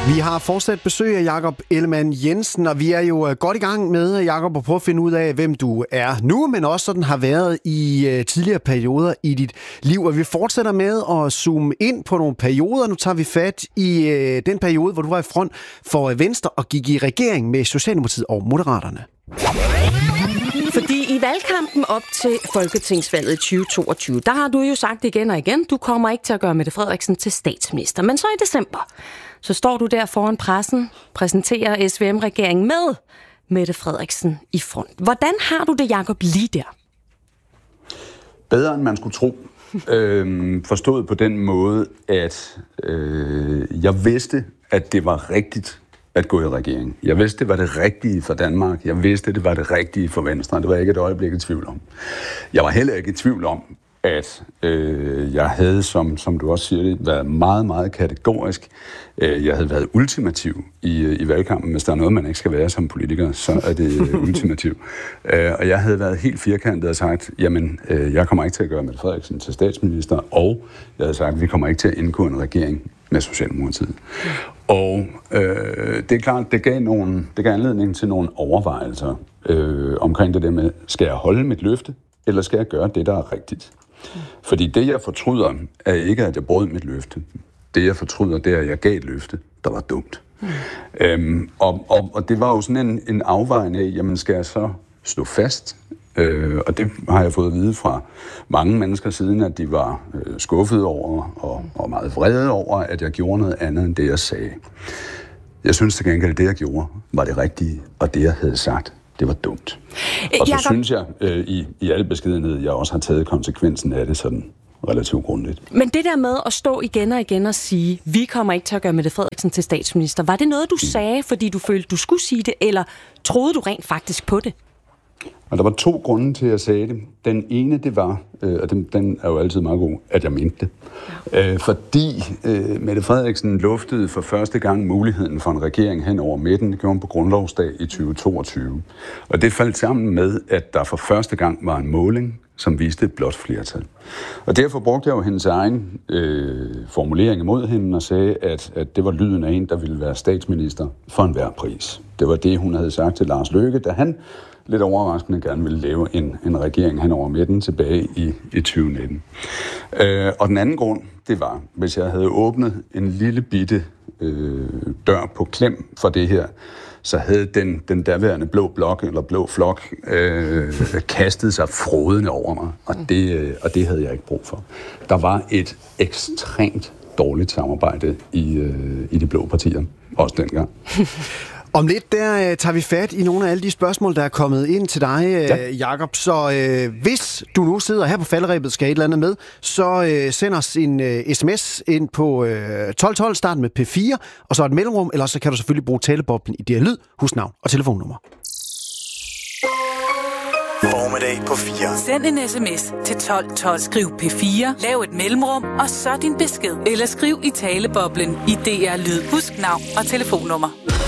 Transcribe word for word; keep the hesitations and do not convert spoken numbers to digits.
Vi har fortsat besøg af Jakob Ellemann-Jensen, og vi er jo godt i gang med, Jakob, at prøve at finde ud af, hvem du er nu, men også sådan har været i uh, tidligere perioder i dit liv. Og vi fortsætter med at zoome ind på nogle perioder. Nu tager vi fat i uh, den periode, hvor du var i front for Venstre og gik i regering med Socialdemokratiet og Moderaterne. Fordi i valgkampen op til Folketingsvalget i tyve toogtyve, der har du jo sagt igen og igen, du kommer ikke til at gøre Mette Frederiksen til statsminister. Men så i december, så står du der foran pressen, præsenterer S V M-regeringen med Mette Frederiksen i front. Hvordan har du det, Jakob, lige der? Bedre end man skulle tro. øhm, forstået på den måde, at øh, jeg vidste, at det var rigtigt at gå i regering. Jeg vidste, det var det rigtige for Danmark. Jeg vidste, det var det rigtige for Venstre. Det var jeg ikke et øjeblik i tvivl om. Jeg var heller ikke i tvivl om, at øh, jeg havde, som, som du også siger det, været meget, meget kategorisk. Øh, jeg havde været ultimativ i, i valgkampen. Hvis der er noget, man ikke skal være som politiker, så er det øh, ultimativ. Øh, og jeg havde været helt firkantet og sagt, jamen, øh, jeg kommer ikke til at gøre Mette Frederiksen til statsminister, og jeg havde sagt, vi kommer ikke til at indgå en regering med Socialdemokratiet. Og øh, det er klart, det gav, nogle, det gav anledning til nogle overvejelser øh, omkring det der med, skal jeg holde mit løfte, eller skal jeg gøre det, der er rigtigt? Fordi det, jeg fortryder, er ikke, at jeg brød mit løfte. Det, jeg fortryder, det er, at jeg gav et løfte, der var dumt. Mm. Øhm, og, og, og det var jo sådan en, en afvejning af, jamen skal jeg så stå fast? Øh, og det har jeg fået at vide fra mange mennesker siden, at de var øh, skuffede over og, og meget vrede over, at jeg gjorde noget andet end det, jeg sagde. Jeg synes til gengæld, at det, jeg gjorde, var det rigtige, og det, jeg havde sagt, det var dumt. Og så Jacob... synes jeg, øh, i, i alle beskedenhed, jeg også har taget konsekvensen af det sådan relativt grundigt. Men det der med at stå igen og igen og sige, vi kommer ikke til at gøre Mette Frederiksen til statsminister, var det noget, du mm. sagde, fordi du følte, du skulle sige det, eller troede du rent faktisk på det? Og der var to grunde til, at jeg sagde det. Den ene, det var, øh, og den, den er jo altid meget god, at jeg mente det. Ja. Øh, fordi øh, Mette Frederiksen luftede for første gang muligheden for en regering hen over midten. Det gjorde hun på grundlovsdag i tyve toogtyve. Og det faldt sammen med, at der for første gang var en måling, som viste et blåt flertal. Og derfor brugte jeg jo hendes egen øh, formulering imod hende og sagde, at, at det var lyden af en, der ville være statsminister for enhver pris. Det var det, hun havde sagt til Lars Løkke, da han lidt overraskende gerne ville lave en, en regering hen over midten tilbage i, i tyve nitten. Øh, og den anden grund, det var, hvis jeg havde åbnet en lille bitte øh, dør på klem for det her, så havde den, den daværende blå blok, eller blå flok, øh, kastet sig frådende over mig, og det, øh, og det havde jeg ikke brug for. Der var et ekstremt dårligt samarbejde i, øh, i de blå partier, også dengang. Om lidt, der øh, tager vi fat i nogle af alle de spørgsmål, der er kommet ind til dig, øh, ja. Jakob. Så øh, hvis du nu sidder her på falderebet, skal et eller andet med, så øh, send os en øh, sms ind på øh, tolv tolv, start med P fire, og så et mellemrum, eller så kan du selvfølgelig bruge taleboblen i D R Lyd, husnavn og telefonnummer. Formiddag på fire. Send en sms til tolv tolv. Skriv P fire, lav et mellemrum, og så din besked. Eller skriv i taleboblen i D R Lyd, husk navn og telefonnummer.